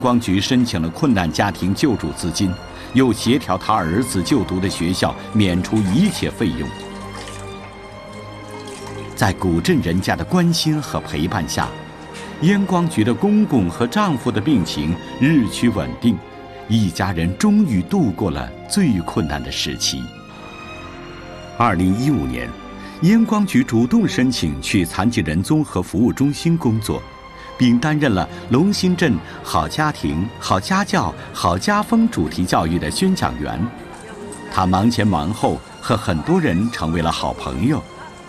光局申请了困难家庭救助资金，又协调他儿子就读的学校免除一切费用。在古镇人家的关心和陪伴下，烟光局的公公和丈夫的病情日趋稳定，一家人终于度过了最困难的时期。2015年，烟光局主动申请去残疾人综合服务中心工作，并担任了龙兴镇好家庭、好家教、好家风主题教育的宣讲员。她忙前忙后，和很多人成为了好朋友。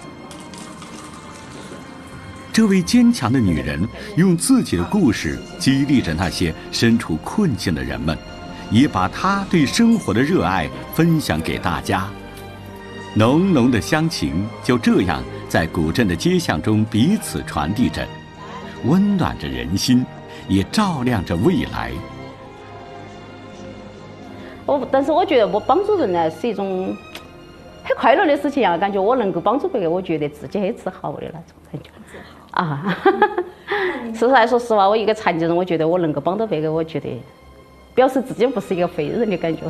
这位坚强的女人用自己的故事激励着那些身处困境的人们，也把她对生活的热爱分享给大家。浓浓的乡情就这样在古镇的街巷中彼此传递着，温暖着人心，也照亮着未来。 但是我觉得我帮助人呢是一种很快乐的事情啊，感觉我能够帮助别人，我觉得自己很自豪的那种感觉啊。事实来说实话，我一个残疾人，我觉得我能够帮到别人，我觉得表示自己不是一个废人的感觉。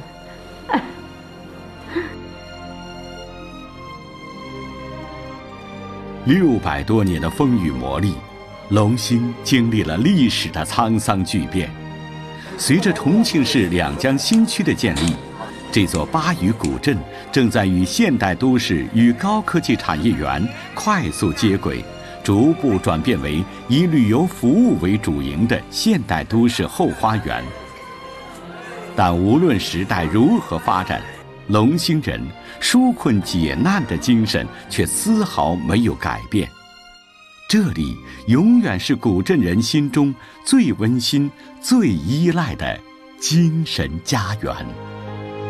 600多年的风雨磨砺，龙兴经历了历史的沧桑巨变。随着重庆市两江新区的建立，这座巴渝古镇正在与现代都市与高科技产业园快速接轨，逐步转变为以旅游服务为主营的现代都市后花园。但无论时代如何发展，龙兴人纾困解难的精神却丝毫没有改变。这里永远是古镇人心中最温馨、最依赖的精神家园。